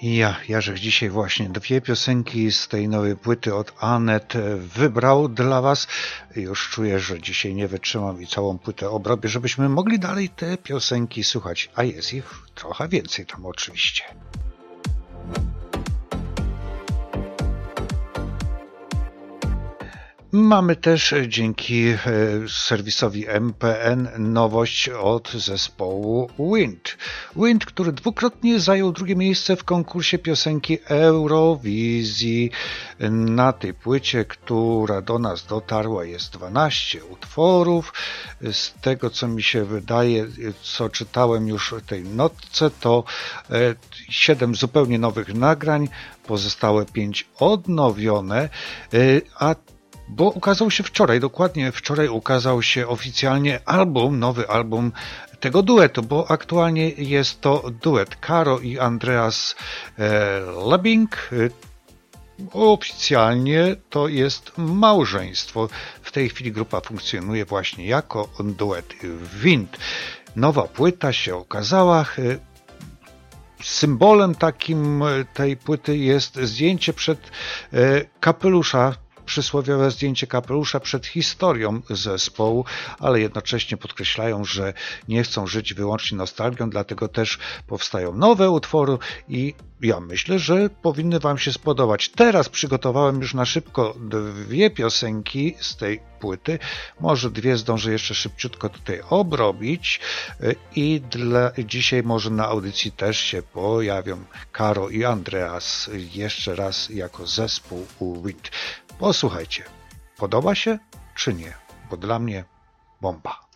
Jarzech dzisiaj właśnie dwie piosenki z tej nowej płyty od Anet wybrał dla Was. Już czuję, że dzisiaj nie wytrzymam i całą płytę obrobię, żebyśmy mogli dalej te piosenki słuchać, a jest ich trochę więcej tam oczywiście. Mamy też dzięki serwisowi MPN nowość od zespołu Wind. Wind, który dwukrotnie zajął drugie miejsce w konkursie piosenki Eurowizji. Na tej płycie, która do nas dotarła, jest 12 utworów. Z tego, co mi się wydaje, co czytałem już w tej notce, to 7 zupełnie nowych nagrań, pozostałe 5 odnowione, bo ukazał się wczoraj, dokładnie wczoraj ukazał się oficjalnie nowy album tego duetu, bo aktualnie jest to duet Caro i Andreas Lebing. Oficjalnie to jest małżeństwo. W tej chwili grupa funkcjonuje właśnie jako duet Wind. Nowa płyta się okazała. Symbolem takim tej płyty jest zdjęcie przed kapelusza, przysłowiowe zdjęcie kapelusza przed historią zespołu, ale jednocześnie podkreślają, że nie chcą żyć wyłącznie nostalgią, dlatego też powstają nowe utwory i ja myślę, że powinny Wam się spodobać. Teraz przygotowałem już na szybko dwie piosenki z tej płyty. Może dwie zdążę jeszcze szybciutko tutaj obrobić i dzisiaj może na audycji też się pojawią Caro i Andreas jeszcze raz jako zespół Wind. Posłuchajcie, podoba się czy nie? Bo dla mnie bomba.